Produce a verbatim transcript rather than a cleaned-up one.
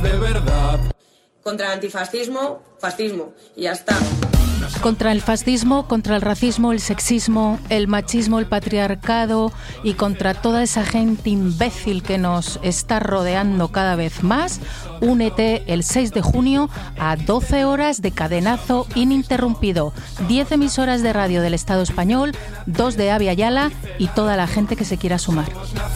de verdad. Contra el antifascismo, fascismo. Y ya está. Contra el fascismo, contra el racismo, el sexismo, el machismo, el patriarcado y contra toda esa gente imbécil que nos está rodeando cada vez más, únete el seis de junio a doce horas de cadenazo ininterrumpido. diez emisoras de radio del Estado español, dos de Avia Yala y toda la gente que se quiera sumar.